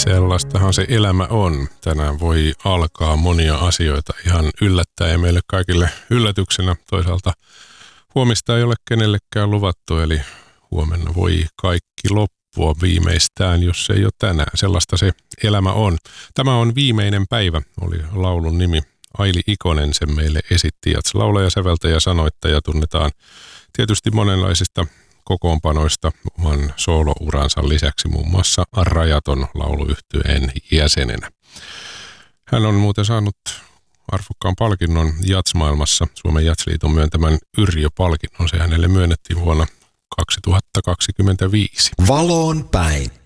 Sellaistahan se elämä on. Tänään voi alkaa monia asioita ihan yllättäen ja meille kaikille yllätyksenä. Toisaalta huomista ei ole kenellekään luvattu, eli huomenna voi kaikki loppua viimeistään, jos se ei ole tänään. Sellaista se elämä on. Tämä on Viimeinen päivä, oli laulun nimi. Aili Ikonen sen meille esitti. Jats-laulaja, säveltäjä, sanoittaja tunnetaan tietysti monenlaisista kokoonpanoista oman soolouransa lisäksi muun muassa Rajaton lauluyhtyeen jäsenenä. Hän on muuten saanut arvokkaan palkinnon jatsmaailmassa, Suomen Jatsliiton myöntämän Yrjö-palkinnon. Se hänelle myönnettiin vuonna 2025. Valoon päin.